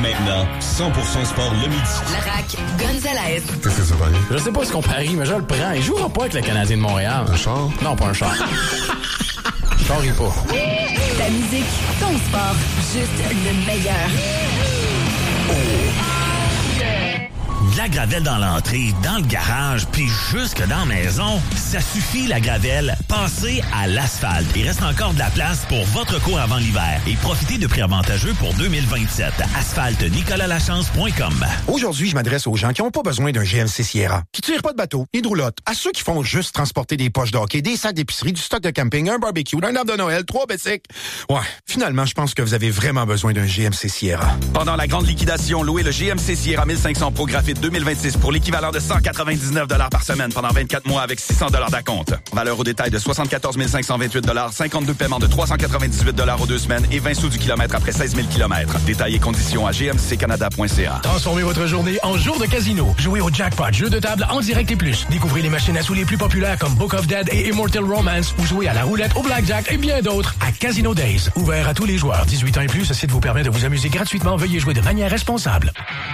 Maintenant, 100% sport le midi. La RAQ Gonzalez. Qu'est-ce que ça va aller? Je sais pas ce qu'on parie, mais je le prends. Il jouera pas avec le Canadien de Montréal. Un char? Non, pas un char. Je parie pas. Ta musique, ton sport, juste le meilleur. De la gravelle dans l'entrée, dans le garage, puis jusque dans la maison, ça suffit la gravelle. Passez à l'asphalte. Il reste encore de la place pour votre cours avant l'hiver et profitez de prix avantageux pour 2027. Asphalte nicolas-lachance.com. Aujourd'hui, je m'adresse aux gens qui n'ont pas besoin d'un GMC Sierra, qui tirent pas de bateau, ni de roulotte, à ceux qui font juste transporter des poches de hockey, des sacs d'épicerie, du stock de camping, un barbecue, un arbre de Noël, 3 bicycles. Ouais, finalement, je pense que vous avez vraiment besoin d'un GMC Sierra. Pendant la grande liquidation, louez le GMC Sierra 1500 Pro Graphite 2026 pour l'équivalent de 199 $ par semaine pendant 24 mois avec 600 $ d'acompte. Valeur au détail de 74 528 $, 52 paiements de 398 $ aux 2 semaines et 20 sous du kilomètre après 16 000 km. Détails et conditions à gmccanada.ca. Transformez votre journée en jour de casino. Jouez au jackpot, jeu de table en direct et plus. Découvrez les machines à sous les plus populaires comme Book of Dead et Immortal Romance ou jouez à la roulette, au blackjack et bien d'autres à Casino Days. Ouvert à tous les joueurs. 18 ans et plus, ce site vous permet de vous amuser gratuitement. Veuillez jouer de manière responsable.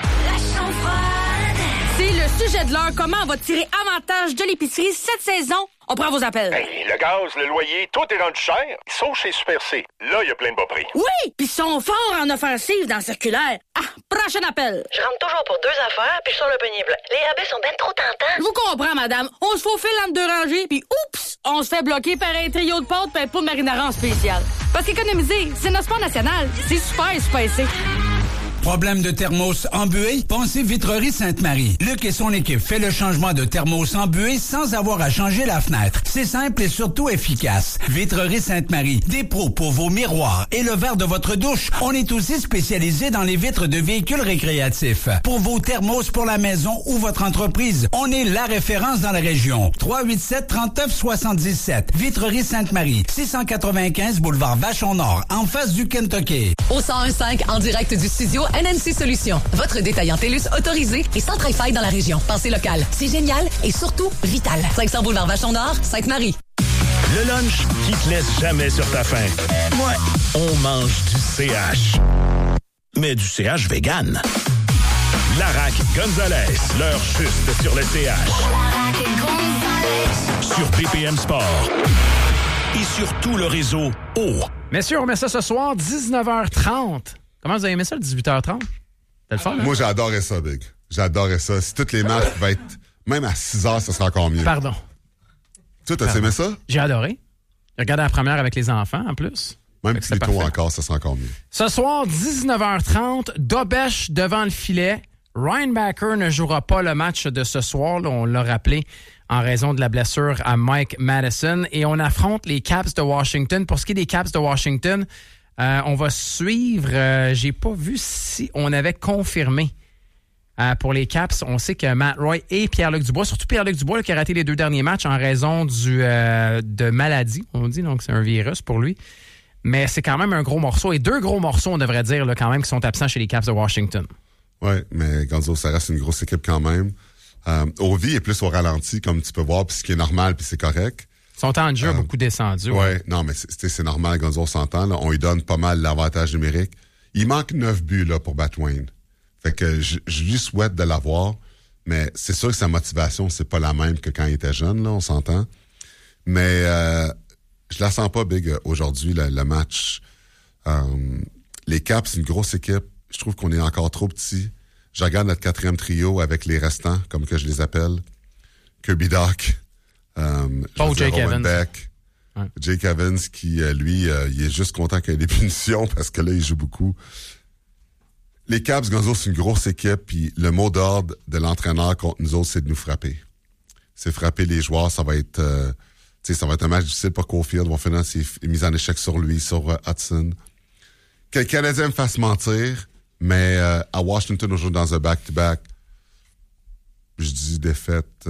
C'est le sujet de l'heure. Comment on va tirer avantage de l'épicerie cette saison? On prend vos appels. Hey, le gaz, le loyer, tout est rendu cher. Sauf chez Super C. Là, il y a plein de bas prix. Oui, puis ils sont forts en offensive dans le circulaire. Ah, prochain appel. Je rentre toujours pour 2 affaires, puis je sors le pénible. Les rabais sont bien trop tentants. Je vous comprends, madame. On se faufile entre 2 rangées, puis oups, on se fait bloquer par un trio de pâtes et un pot de marinara en spécial. Parce qu'économiser, c'est notre sport national. C'est super spacé. Problème de thermos embué? Pensez Vitrerie Sainte-Marie. Luc et son équipe fait le changement de thermos embué sans avoir à changer la fenêtre. C'est simple et surtout efficace. Vitrerie Sainte-Marie. Des pros pour vos miroirs et le verre de votre douche. On est aussi spécialisé dans les vitres de véhicules récréatifs. Pour vos thermos pour la maison ou votre entreprise, on est la référence dans la région. 387-3977. Vitrerie Sainte-Marie. 695 boulevard Vachon-Nord, en face du Kentucky. Au 101.5, en direct du studio NNC Solutions. Votre détaillant TELUS autorisé et sans faille dans la région. Pensez local. C'est génial et surtout vital. 500 boulevard Vachon-Nord, Sainte-Marie. Le lunch qui te laisse jamais sur ta faim. Ouais, on mange du CH. Mais du CH vegan. La RAQ Gonzalez, l'heure juste sur le CH. Sur BPM Sport. Et sur tout le réseau O. Messieurs, on met ça ce soir, 19h30. Comment vous avez aimé ça, le 18h30? C'était le fun, hein? Moi, j'adorais ça, Big. J'adorais ça. Si toutes les matchs pouvaient être... Même à 6h, ça serait encore mieux. Pardon. Tu as aimé ça? J'ai adoré. J'ai regardé la première avec les enfants, en plus. Même plus tôt encore, ça serait encore mieux. Ce soir, 19h30, Dobèche devant le filet. Ryan Backer ne jouera pas le match de ce soir. Là, on l'a rappelé en raison de la blessure à Mike Madison. Et on affronte les Caps de Washington. Pour ce qui est des Caps de Washington... on va suivre, j'ai pas vu si on avait confirmé pour les Caps. On sait que Matt Roy et Pierre-Luc Dubois, surtout Pierre-Luc Dubois là, qui a raté les 2 derniers matchs en raison de maladie, on dit, donc c'est un virus pour lui. Mais c'est quand même un gros morceau, et 2 gros morceaux, on devrait dire, là, quand même, qui sont absents chez les Caps de Washington. Oui, mais Gonzo, ça reste une grosse équipe quand même. Ovi est plus au ralenti, comme tu peux voir, puis ce qui est normal, puis c'est correct. Son temps de jeu a beaucoup descendu. Oui, non, mais c'est normal, Gonzo, on s'entend. Là, on lui donne pas mal l'avantage numérique. Il manque 9 buts là, pour battre Wayne. Fait que je lui souhaite de l'avoir, mais c'est sûr que sa motivation, c'est pas la même que quand il était jeune, là, on s'entend. Mais je la sens pas, Big, aujourd'hui, le match. Les Caps, c'est une grosse équipe. Je trouve qu'on est encore trop petit. Je regarde notre 4e trio avec les restants, comme que je les appelle. Kirby Doc. Jake Evans. Beck, ouais. Jake Evans qui, lui, il est juste content qu'il y ait des punitions parce que là, il joue beaucoup. Les Caps, Gonzo, c'est une grosse équipe, puis le mot d'ordre de l'entraîneur contre nous autres, c'est de nous frapper. C'est frapper les joueurs, ça va être ça va être un match difficile pour Caulfield. On va finir ses mises en échec sur lui, sur Hudson. Que le Canadien me fasse mentir, mais à Washington, on joue dans un back-to-back. Je dis défaite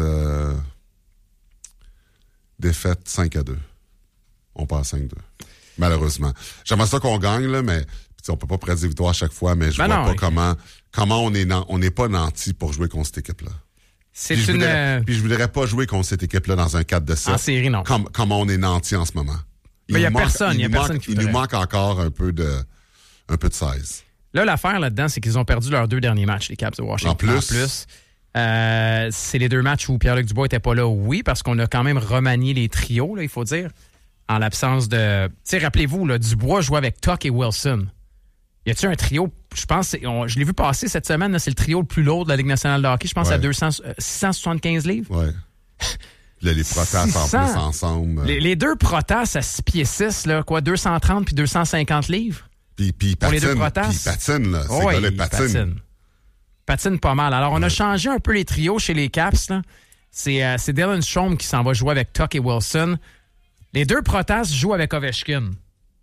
5-2. On passe 5-2. Malheureusement. J'aimerais ça qu'on gagne, là, mais on peut pas prédire victoire à chaque fois, mais je vois pas comment on n'est pas nantis pour jouer contre cette équipe-là. Puis je voudrais pas jouer contre cette équipe-là dans un 4-7. En série, non. Comment on est nantis en ce moment. Il y a personne qui nous manque encore un peu de 16. Là, l'affaire là-dedans, c'est qu'ils ont perdu leurs 2 derniers matchs, les Caps de Washington. En plus. C'est les 2 matchs où Pierre-Luc Dubois n'était pas là, oui, parce qu'on a quand même remanié les trios, là, il faut dire, en l'absence de... Tu sais, rappelez-vous, là, Dubois jouait avec Tuck et Wilson. Y a-t-il un trio, je pense, je l'ai vu passer cette semaine, là, c'est le trio le plus lourd de la Ligue nationale de hockey, je pense à 675 livres. Ouais. Là, les Protas en plus ensemble. Les 2 Protas à 6 pieds 6, là, quoi, 230 puis 250 livres. Puis pour les 2 patine, Protas. puis patine, là. Oui, Ces gars-là patinent. Patine pas mal. Alors, on a changé un peu les trios chez les Caps, là. C'est Dylan Strome qui s'en va jouer avec Tuck et Wilson. Les 2 Protas jouent avec Ovechkin.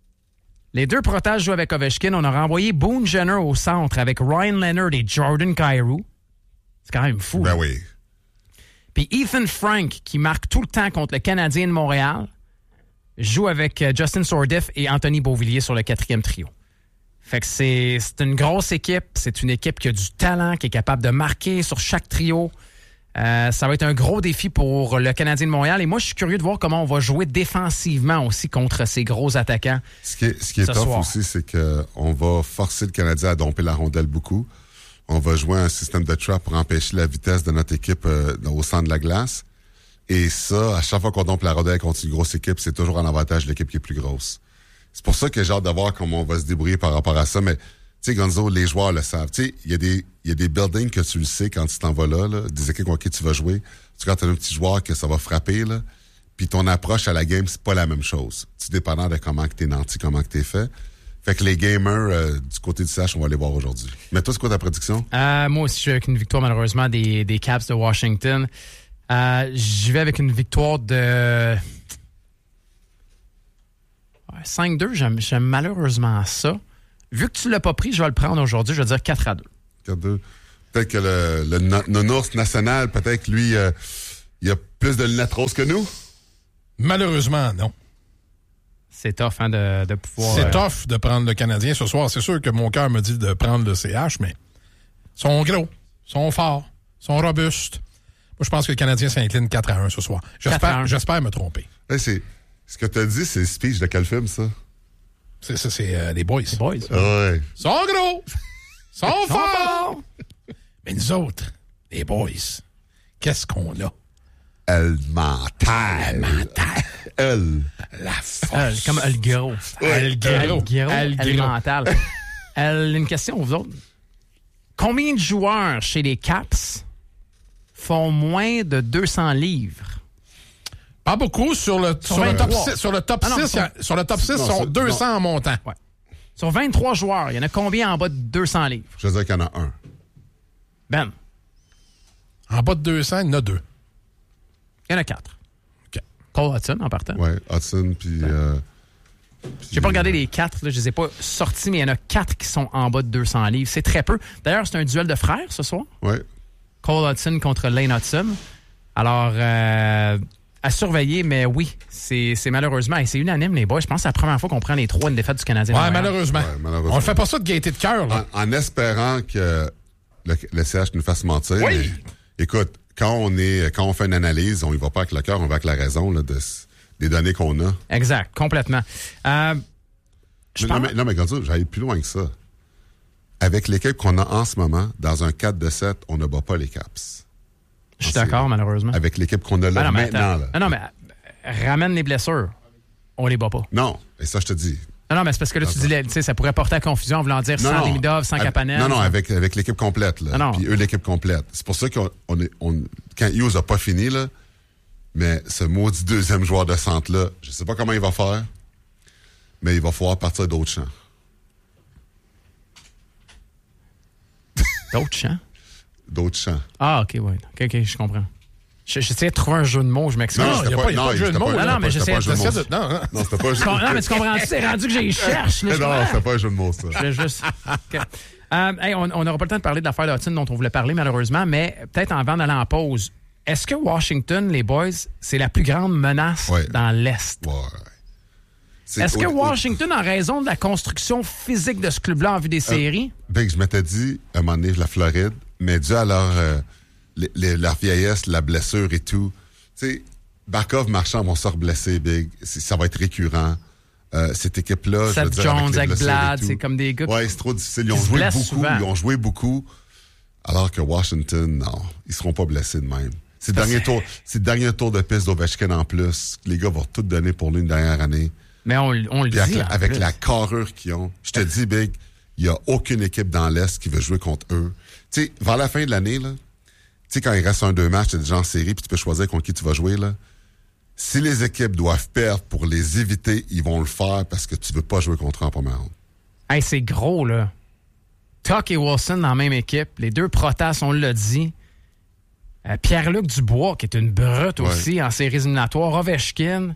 On a renvoyé Boone Jenner au centre avec Ryan Leonard et Jordan Kyrou. C'est quand même fou. Ben oui. Puis Ethan Frank, qui marque tout le temps contre le Canadien de Montréal, joue avec Justin Sourdif et Anthony Beauvillier sur le 4e trio. Fait que c'est une grosse équipe. C'est une équipe qui a du talent, qui est capable de marquer sur chaque trio. Ça va être un gros défi pour le Canadien de Montréal. Et moi, je suis curieux de voir comment on va jouer défensivement aussi contre ces gros attaquants. Ce qui est tough soir. aussi, c'est qu'on va forcer le Canadien à domper la rondelle beaucoup. On va jouer un système de trap pour empêcher la vitesse de notre équipe au centre de la glace. Et ça, à chaque fois qu'on dompe la rondelle contre une grosse équipe, c'est toujours en avantage de l'équipe qui est plus grosse. C'est pour ça que j'ai hâte de voir comment on va se débrouiller par rapport à ça. Mais, tu sais, Gonzo, les joueurs le savent. Tu sais, il y a des buildings que tu le sais quand tu t'en vas là, des équipes avec qui tu vas jouer. Tu regardes un petit joueur que ça va frapper, là. Puis ton approche à la game, c'est pas la même chose. Tu dépendant de comment que t'es nanti, comment que t'es fait. Fait que les gamers du côté du CH, on va les voir aujourd'hui. Mais toi, c'est quoi ta prédiction? Moi aussi, je suis avec une victoire, malheureusement, des Caps de Washington. J'y vais avec une victoire de 5-2. J'aime malheureusement ça. Vu que tu l'as pas pris, je vais le prendre aujourd'hui. Je vais dire 4-2. 4-2. Peut-être que le nounours national, peut-être lui, il a plus de lunettes roses que nous? Malheureusement, non. C'est tough hein, de pouvoir... C'est tough de prendre le Canadien ce soir. C'est sûr que mon cœur me dit de prendre le CH, mais ils sont gros, ils sont forts, ils sont robustes. Moi, je pense que le Canadien s'incline 4-1 ce soir. J'espère me tromper. Hey, ce que tu as dit, c'est le speech de quel film, ça? C'est les Boys. Les Boys. Ouais. Ils sont gros, ils sont forts. Mais nous autres, les Boys, qu'est-ce qu'on a? Elle mental. La force. Comme El Gros. El Gros. El mental. Une question aux autres. Combien de joueurs chez les Caps font moins de 200 livres? Pas beaucoup. Sur le top 6, ils sont 200 en montant. Ouais. Sur 23 joueurs, il y en a combien en bas de 200 livres? Je veux dire qu'il y en a un. Ben. En bas de 200, il y en a 2. Il y en a 4. OK. Cole Hudson, en partant. Oui, Hudson, puis... J'ai pas regardé les 4, là, je les ai pas sortis, mais il y en a 4 qui sont en bas de 200 livres. C'est très peu. D'ailleurs, c'est un duel de frères ce soir. Oui. Cole Hudson contre Lane Hudson. Alors, à surveiller, mais oui, c'est malheureusement, et c'est unanime, les boys. Je pense que c'est la première fois qu'on prend les 3 une défaite du Canadien. Ouais, malheureusement. On ne fait pas ça de gaieté de cœur. En espérant que le CH nous fasse mentir. Oui. Mais, écoute, quand on fait une analyse, on y va pas avec le cœur, on va avec la raison là, des données qu'on a. Exact, complètement. Non, mais quand j'allais plus loin que ça. Avec l'équipe qu'on a en ce moment, dans un 4-7, on ne bat pas les Caps. Je suis d'accord, malheureusement. Avec l'équipe qu'on a là maintenant. Là. Non, mais ramène les blessures. On les bat pas. Non, et ça, je te dis. Non, mais c'est parce que là, tu dis, ça pourrait porter à confusion en voulant dire sans Demidov, sans Kapanen. Non, avec l'équipe complète. Là. Puis eux, l'équipe complète. C'est pour ça qu'on quand Hughes n'a pas fini, là, mais ce maudit deuxième joueur de centre-là, je sais pas comment il va faire, mais il va falloir partir d'autres champs. D'autres champs? D'autres champs. Ah, OK, oui. OK, je comprends. J'essayais de trouver un jeu de mots, je m'excuse. Non, il n'y a pas de jeu de mots. Non, mais j'essayais de... Non, c'était pas un jeu de mots. Non, mais tu comprends-tu? C'est rendu que j'y cherche. Non, c'était pas un jeu de mots, ça. Okay. On n'aura pas le temps de parler de l'affaire d'Hudson dont on voulait parler, malheureusement, mais peut-être avant d'aller en pause, est-ce que Washington, les boys, c'est la plus grande menace dans l'Est? Ouais. Est-ce que Washington, en raison de la construction physique de ce club-là en vue des séries? Big, je m'étais dit, à un moment donné, la Floride, mais dû à leur vieillesse, la blessure et tout, tu sais, Barkov, Marchand vont se reblesser, Big. Ça va être récurrent. cette équipe-là... Seth Jones, Ekblad, c'est comme des gars... Ouais, c'est trop difficile. Ils ont joué beaucoup. Alors que Washington, non, ils seront pas blessés de même. C'est le dernier tour de piste d'Ovechkin en plus. Les gars vont tout donner pour lui une dernière année. Mais on le dit. Avec la carrure qu'ils ont. Je te dis, Big, il n'y a aucune équipe dans l'Est qui veut jouer contre eux. Tu sais, vers la fin de l'année, là, tu sais, quand il reste 1-2 matchs, t'es déjà en série, puis tu peux choisir contre qui tu vas jouer, là. Si les équipes doivent perdre pour les éviter, ils vont le faire parce que tu veux pas jouer contre eux en première ronde. Hey, c'est gros, là. Tuck et Wilson dans la même équipe. Les deux Protas, on l'a dit. Pierre-Luc Dubois, qui est une brute aussi en séries éliminatoires. Ovechkin. Tu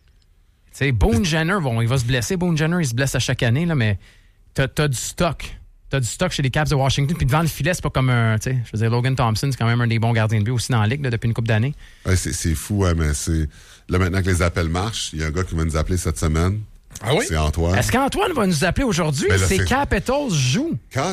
sais, Boone Jenner, il va se blesser. Boone Jenner, il se blesse à chaque année, là, mais t'as du stock. T'as du stock chez les Caps de Washington. Puis devant le filet, c'est pas comme un... Tu sais, je veux dire, Logan Thompson, c'est quand même un des bons gardiens de but aussi dans la Ligue là, depuis une couple d'années. Ouais, c'est fou, mais c'est... Là, maintenant que les appels marchent, il y a un gars qui va nous appeler cette semaine. Ah oui? C'est Antoine. Est-ce qu'Antoine va nous appeler aujourd'hui? Ces Capitals jouent.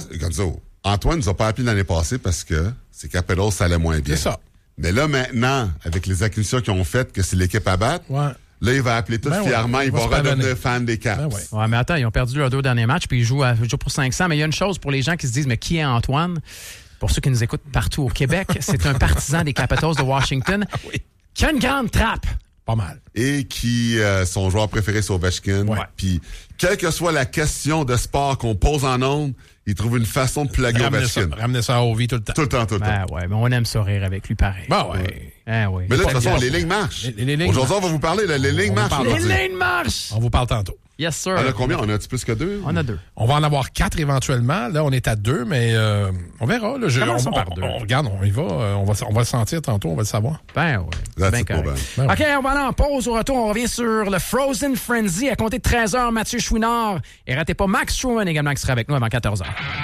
Antoine nous a pas appelé l'année passée parce que ces Capitals, ça allait moins bien. C'est ça. Mais là, maintenant, avec les acquisitions qu'ils ont faites, que c'est l'équipe à battre, là, il va appeler tout fièrement, il va redevenir fan des Caps. Ouais, mais attends, ils ont perdu leurs 2 derniers matchs, puis ils jouent pour 500. Mais il y a une chose pour les gens qui se disent, mais qui est Antoine? Pour ceux qui nous écoutent partout au Québec, c'est un partisan des Capitals de Washington qui a une grande trappe. Pas mal. Et qui son joueur préféré, c'est Ovechkin. Puis, quelle que soit la question de sport qu'on pose en ondes, il trouve une façon de plaguer Ovechkin. Ramener ça à Ovi tout le temps. Tout le temps. Ouais, mais on aime ça rire avec lui pareil. Oui. Mais là, de toute façon, les lignes marchent. Aujourd'hui, on va vous parler, les lignes marchent. Les lignes marchent! On vous parle tantôt. Yes, sir. On a combien? On a-tu plus que 2? On a 2. On va en avoir 4 éventuellement. Là, on est à 2, mais on verra. Là, on regarde, on y va. On va le sentir tantôt, on va le savoir. Ben oui. OK, on va aller en pause. Au retour, on revient sur le Frozen Frenzy. À compter de 13h, Mathieu Chouinard. Et ratez pas Max Truman également qui sera avec nous avant 14h.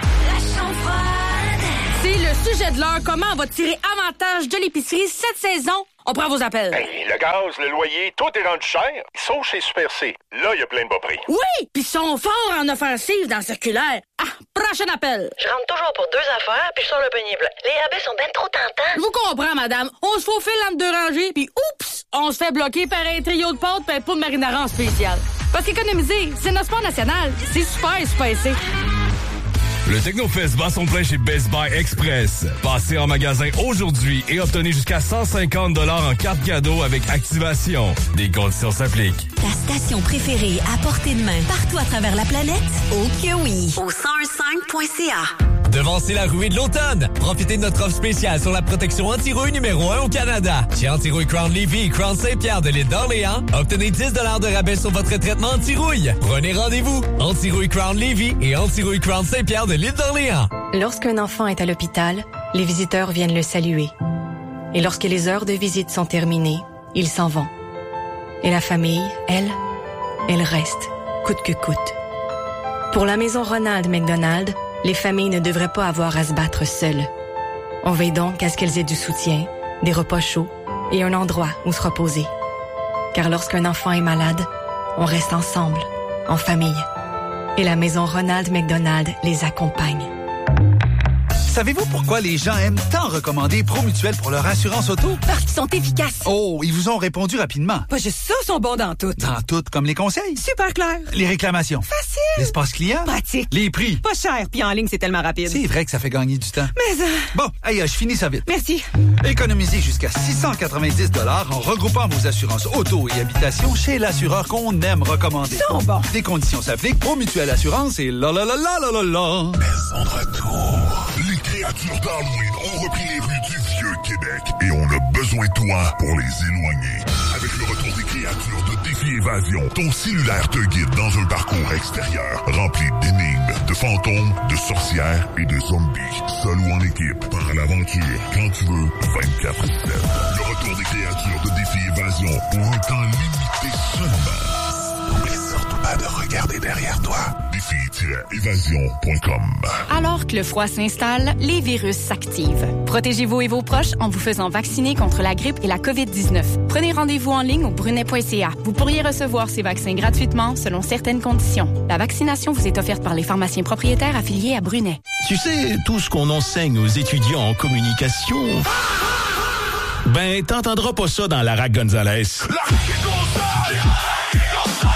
C'est le sujet de l'heure. Comment on va tirer avantage de l'épicerie cette saison? On prend vos appels. Hey, le gaz, le loyer, tout est rendu cher. Sauf chez Super C. Là, il y a plein de bas prix. Oui, puis ils sont forts en offensive dans le circulaire. Prochain appel. Je rentre toujours pour 2 affaires, puis je sors le panier blanc. Les rabais sont bien trop tentants. Je vous comprends, madame. On se faufile entre 2 rangées, puis oups, on se fait bloquer par un trio de pâtes puis un pot de marinara en spécial. Parce qu'économiser, c'est notre sport national. C'est super spacé. Le Technofest bat son plein chez Best Buy Express. Passez en magasin aujourd'hui et obtenez jusqu'à 150 $ en carte cadeau avec activation. Des conditions s'appliquent. Ta station préférée à portée de main partout à travers la planète? Oh que oui! Au 101.5.ca. Devancez la ruée de l'automne. Profitez de notre offre spéciale sur la protection anti-rouille numéro 1 au Canada. Chez Anti-Rouille Crown Lévis et Crown Saint-Pierre de l'île d'Orléans, obtenez 10 $ de rabais sur votre traitement anti-rouille. Prenez rendez-vous. Anti-Rouille Crown Lévis et Anti-Rouille Crown Saint-Pierre de l'île d'Orléans. Lorsqu'un enfant est à l'hôpital, les visiteurs viennent le saluer. Et lorsque les heures de visite sont terminées, ils s'en vont. Et la famille, elle reste, coûte que coûte. Pour la maison Ronald McDonald, les familles ne devraient pas avoir à se battre seules. On veille donc à ce qu'elles aient du soutien, des repas chauds et un endroit où se reposer. Car lorsqu'un enfant est malade, on reste ensemble, en famille. Et la maison Ronald McDonald les accompagne. Savez-vous pourquoi les gens aiment tant recommander Promutuel pour leur assurance auto? Parce qu'ils sont efficaces. Oh, ils vous ont répondu rapidement. Pas juste ça, ils sont bons dans tout. Dans tout, comme les conseils. Super clair. Les réclamations. Facile. L'espace client. Pratique. Les prix. Pas cher, puis en ligne, c'est tellement rapide. C'est vrai que ça fait gagner du temps. Mais Bon, hey, je finis ça vite. Merci. Économisez jusqu'à 690 $ en regroupant vos assurances auto et habitation chez l'assureur qu'on aime recommander. Ils sont bons. Des conditions s'appliquent. Promutuel Assurance et la. Maison de retour. Les créatures d'Halloween ont repris les rues du Vieux-Québec et on a besoin de toi pour les éloigner. Avec le retour des créatures de Défi Évasion, ton cellulaire te guide dans un parcours extérieur rempli d'énigmes, de fantômes, de sorcières et de zombies. Seul ou en équipe, par l'aventure, quand tu veux, 24/7. Le retour des créatures de Défi Évasion pour un temps limité seulement. N'oublie surtout pas de regarder derrière toi. Défi-évasion.com. Alors que le froid s'installe, les virus s'activent. Protégez-vous et vos proches en vous faisant vacciner contre la grippe et la COVID-19. Prenez rendez-vous en ligne au brunet.ca. Vous pourriez recevoir ces vaccins gratuitement selon certaines conditions. La vaccination vous est offerte par les pharmaciens propriétaires affiliés à Brunet. Tu sais, tout ce qu'on enseigne aux étudiants en communication... Ben, t'entendras pas ça dans Lara Gonzalez.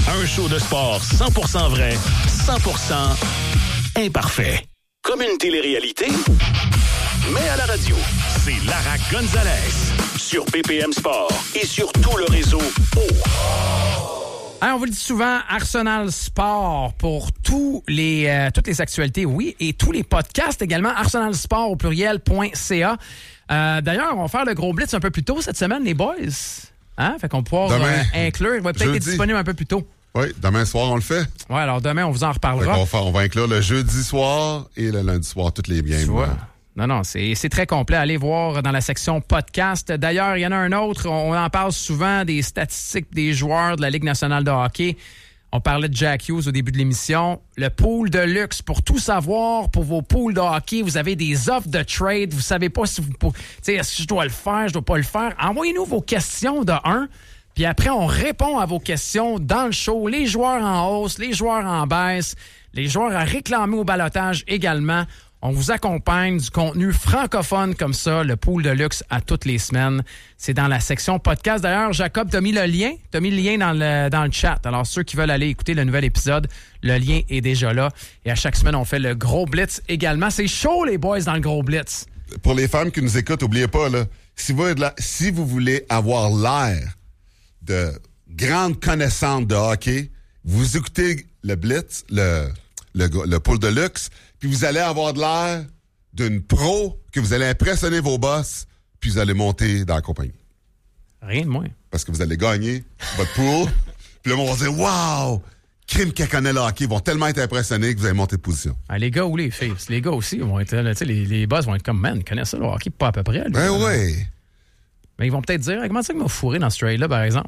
Un show de sport 100% vrai, 100% imparfait. Comme une télé-réalité, mais à la radio. C'est Lara Gonzalez sur BPM Sport et sur tout le réseau On vous le dit souvent, Arsenal Sport pour toutes les actualités, oui, et tous les podcasts également, arsenalsport au pluriel.ca. D'ailleurs, on va faire le gros blitz un peu plus tôt cette semaine, les boys. Hein? Fait qu'on pourra inclure, il va peut-être être disponible un peu plus tôt. Oui, demain soir, on le fait. Oui, alors demain, on vous en reparlera. On va inclure le jeudi soir et le lundi soir, toutes les games. Non, c'est très complet. Allez voir dans la section podcast. D'ailleurs, il y en a un autre. On en parle souvent des statistiques des joueurs de la Ligue nationale de hockey. On parlait de Jack Hughes au début de l'émission. Le pool de luxe, pour tout savoir, pour vos pools de hockey, vous avez des offres de trade. Vous savez pas si vous... est-ce que je dois le faire, je dois pas le faire? Envoyez-nous vos questions de 1. Puis après, on répond à vos questions dans le show. Les joueurs en hausse, les joueurs en baisse, les joueurs à réclamer au balotage également. On vous accompagne du contenu francophone comme ça, le pool de luxe à toutes les semaines. C'est dans la section podcast. D'ailleurs, Jacob, t'as mis le lien dans le chat. Alors, ceux qui veulent aller écouter le nouvel épisode, le lien est déjà là. Et à chaque semaine, on fait le gros blitz également. C'est chaud, les boys, dans le gros blitz. Pour les femmes qui nous écoutent, n'oubliez pas, là, si vous voulez avoir l'air de grande connaissance de hockey, vous écoutez le blitz, le pool de luxe, puis vous allez avoir de l'air d'une pro, que vous allez impressionner vos boss, puis vous allez monter dans la compagnie. Rien de moins. Parce que vous allez gagner votre pool, puis le monde va dire « Wow! Crime qu'elle connaît le hockey! » Ils vont tellement être impressionnés que vous allez monter de position. Les gars ou les filles? Les gars aussi vont être... Les boss vont être comme « Man, ils connaissent ça, le hockey, pas à peu près. » Ben oui! Mais ils vont peut-être dire « Comment ça qu'il m'a fourré dans ce trade-là, par exemple? »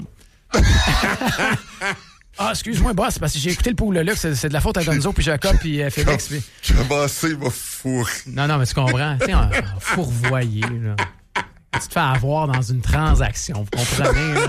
Ah, excuse-moi, boss, parce que j'ai écouté le pool de luxe, c'est de la faute à Gonzo, puis Jacob, puis Félix. Puis... Bossé, m'a fourré. Non, mais tu comprends. Tu sais, fourvoyer, là. Tu te fais avoir dans une transaction, vous comprenez, là?